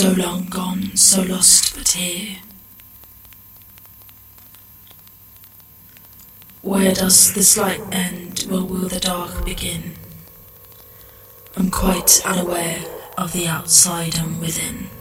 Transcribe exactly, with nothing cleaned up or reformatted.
So long gone, so lost but here. Where does this light end? Where will the dark begin? I'm quite unaware of the outside and within.